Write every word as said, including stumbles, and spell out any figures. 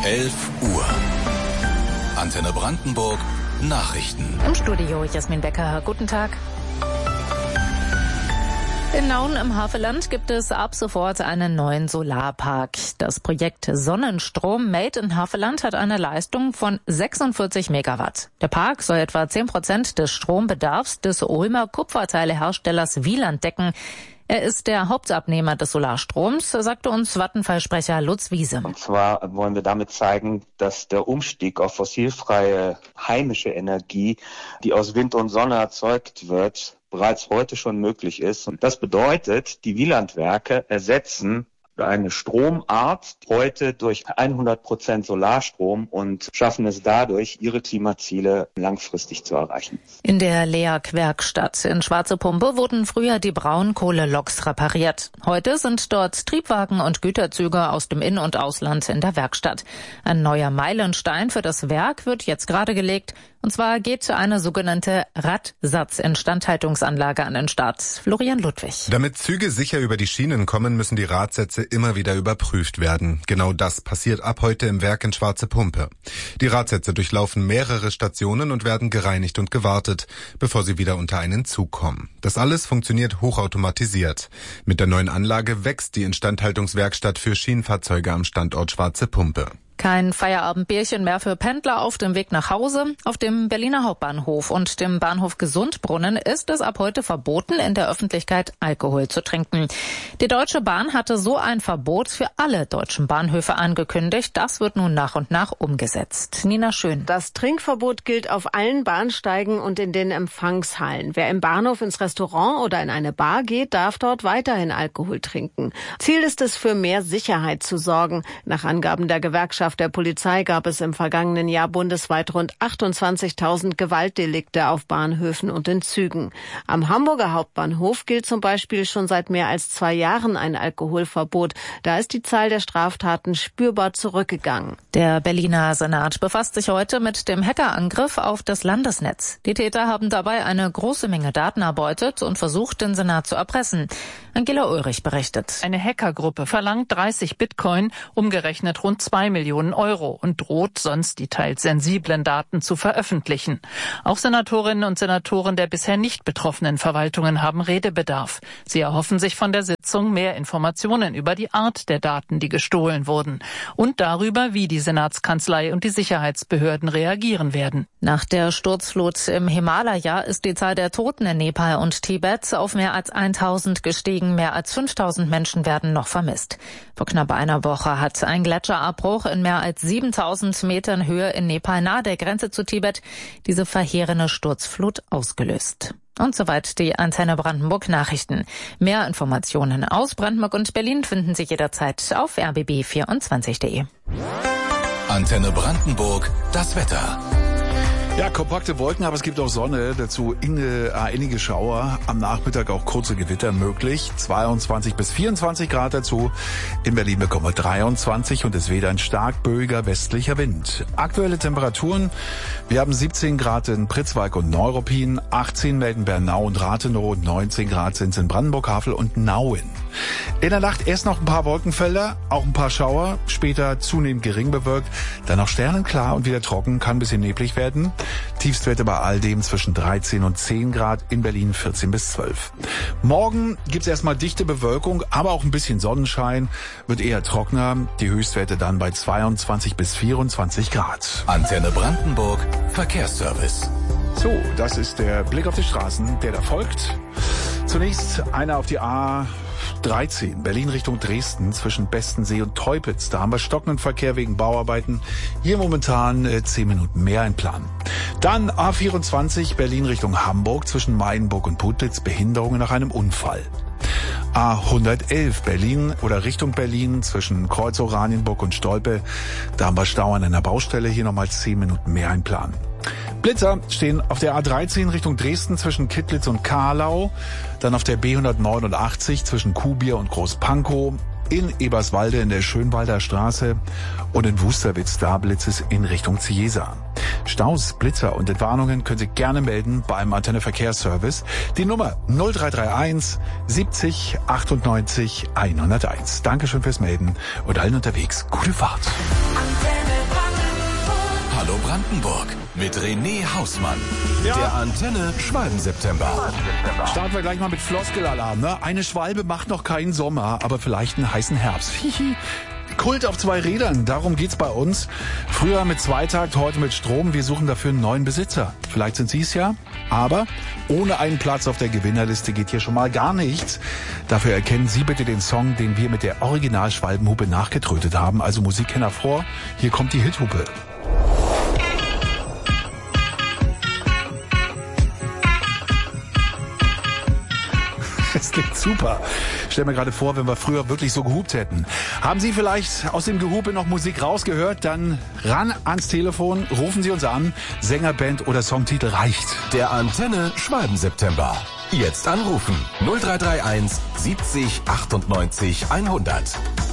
elf Uhr. Antenne Brandenburg, Nachrichten. Im Studio Jasmin Becker, guten Tag. In Nauen im Havelland gibt es ab sofort einen neuen Solarpark. Das Projekt Sonnenstrom Made in Havelland hat eine Leistung von sechsundvierzig Megawatt. Der Park soll etwa zehn Prozent des Strombedarfs des Ulmer Kupferteileherstellers Wieland decken. Er ist der Hauptabnehmer des Solarstroms, sagte uns Vattenfall-Sprecher Lutz Wiese. Und zwar wollen wir damit zeigen, dass der Umstieg auf fossilfreie heimische Energie, die aus Wind und Sonne erzeugt wird, bereits heute schon möglich ist. Und das bedeutet, die Wielandwerke ersetzen eine Stromart heute durch hundert Prozent Solarstrom und schaffen es dadurch, ihre Klimaziele langfristig zu erreichen. In der L E A G-Werkstatt in Schwarze Pumpe wurden früher die Braunkohleloks repariert. Heute sind dort Triebwagen und Güterzüge aus dem In- und Ausland in der Werkstatt. Ein neuer Meilenstein für das Werk wird jetzt gerade gelegt. Und zwar geht eine sogenannte Radsatz-Instandhaltungsanlage an den Start. Florian Ludwig. Damit Züge sicher über die Schienen kommen, müssen die Radsätze immer wieder überprüft werden. Genau das passiert ab heute im Werk in Schwarze Pumpe. Die Radsätze durchlaufen mehrere Stationen und werden gereinigt und gewartet, bevor sie wieder unter einen Zug kommen. Das alles funktioniert hochautomatisiert. Mit der neuen Anlage wächst die Instandhaltungswerkstatt für Schienenfahrzeuge am Standort Schwarze Pumpe. Kein Feierabendbierchen mehr für Pendler auf dem Weg nach Hause. Auf dem Berliner Hauptbahnhof und dem Bahnhof Gesundbrunnen ist es ab heute verboten, in der Öffentlichkeit Alkohol zu trinken. Die Deutsche Bahn hatte so ein Verbot für alle deutschen Bahnhöfe angekündigt. Das wird nun nach und nach umgesetzt. Nina Schön. Das Trinkverbot gilt auf allen Bahnsteigen und in den Empfangshallen. Wer im Bahnhof ins Restaurant oder in eine Bar geht, darf dort weiterhin Alkohol trinken. Ziel ist es, für mehr Sicherheit zu sorgen. Nach Angaben der Gewerkschaft der Polizei gab es im vergangenen Jahr bundesweit rund achtundzwanzigtausend Gewaltdelikte auf Bahnhöfen und in Zügen. Am Hamburger Hauptbahnhof gilt zum Beispiel schon seit mehr als zwei Jahren ein Alkoholverbot. Da ist die Zahl der Straftaten spürbar zurückgegangen. Der Berliner Senat befasst sich heute mit dem Hackerangriff auf das Landesnetz. Die Täter haben dabei eine große Menge Daten erbeutet und versucht, den Senat zu erpressen. Angela Ulrich berichtet. Eine Hackergruppe verlangt dreißig Bitcoin, umgerechnet rund zwei Millionen Euro, und droht sonst die teils sensiblen Daten zu veröffentlichen. Auch Senatorinnen und Senatoren der bisher nicht betroffenen Verwaltungen haben Redebedarf. Sie erhoffen sich von der Sitzung mehr Informationen über die Art der Daten, die gestohlen wurden, und darüber, wie die Senatskanzlei und die Sicherheitsbehörden reagieren werden. Nach der Sturzflut im Himalaya ist die Zahl der Toten in Nepal und Tibet auf mehr als tausend gestiegen. Mehr als fünftausend Menschen werden noch vermisst. Vor knapp einer Woche hat ein Gletscherabbruch in mehr als siebentausend Metern Höhe in Nepal nahe der Grenze zu Tibet diese verheerende Sturzflut ausgelöst. Und soweit die Antenne Brandenburg Nachrichten. Mehr Informationen aus Brandenburg und Berlin finden Sie jederzeit auf r b b vierundzwanzig punkt de. Antenne Brandenburg, das Wetter. Ja, kompakte Wolken, aber es gibt auch Sonne, dazu inge, äh, einige Schauer, am Nachmittag auch kurze Gewitter möglich, zweiundzwanzig bis vierundzwanzig Grad dazu, in Berlin bekommen wir dreiundzwanzig und es weht ein stark böiger westlicher Wind. Aktuelle Temperaturen, wir haben siebzehn Grad in Pritzwalk und Neuruppin, achtzehn melden Bernau und Rathenow, neunzehn Grad sind es in Brandenburg, Havel und Nauen. In der Nacht erst noch ein paar Wolkenfelder, auch ein paar Schauer, später zunehmend gering bewölkt, dann noch sternenklar und wieder trocken, kann ein bisschen neblig werden. Tiefstwerte bei all dem zwischen dreizehn und zehn Grad, in Berlin vierzehn bis zwölf. Morgen gibt's erstmal dichte Bewölkung, aber auch ein bisschen Sonnenschein, wird eher trockener, die Höchstwerte dann bei zweiundzwanzig bis vierundzwanzig Grad. Antenne Brandenburg, Verkehrsservice. So, das ist der Blick auf die Straßen, der da folgt. Zunächst einer auf die A dreizehn, Berlin Richtung Dresden, zwischen Bestensee und Teupitz. Da haben wir stockenden Verkehr wegen Bauarbeiten. Hier momentan äh, zehn Minuten mehr ein Plan. Dann A vierundzwanzig, Berlin Richtung Hamburg, zwischen Meidenburg und Putlitz, Behinderungen nach einem Unfall. A hundertelf, Berlin oder Richtung Berlin, zwischen Kreuz Oranienburg und Stolpe. Da haben wir Stau an einer Baustelle, hier nochmal zehn Minuten mehr ein Plan. Blitzer stehen auf der A dreizehn Richtung Dresden zwischen Kittlitz und Kahlau, dann auf der B hundertneunundachtzig zwischen Kuhbier und Großpankow, in Eberswalde in der Schönwalder Straße und in Wusterwitz, da blitzt es in Richtung Ciesa. Staus, Blitzer und Entwarnungen können Sie gerne melden beim Antenne Verkehrsservice. Die Nummer null drei drei eins siebzig achtundneunzig hunderteins. Dankeschön fürs Melden und allen unterwegs gute Fahrt. Antenne Hallo Brandenburg mit René Hausmann. Ja. Der Antenne Schwalben-September. Starten wir gleich mal mit Floskelalarm. Ne? Eine Schwalbe macht noch keinen Sommer, aber vielleicht einen heißen Herbst. Hihi. Kult auf zwei Rädern, darum geht's bei uns. Früher mit Zweitakt, heute mit Strom. Wir suchen dafür einen neuen Besitzer. Vielleicht sind Sie es ja, aber ohne einen Platz auf der Gewinnerliste geht hier schon mal gar nichts. Dafür erkennen Sie bitte den Song, den wir mit der Original-Schwalbenhupe nachgetrötet haben. Also Musikkenner vor, hier kommt die Hithupe. Das klingt super. Stell mir gerade vor, wenn wir früher wirklich so gehupt hätten. Haben Sie vielleicht aus dem Gehupe noch Musik rausgehört? Dann ran ans Telefon, rufen Sie uns an. Sängerband oder Songtitel reicht. Der Antenne Schwalben-September. Jetzt anrufen null drei drei eins siebzig achtundneunzig hundert.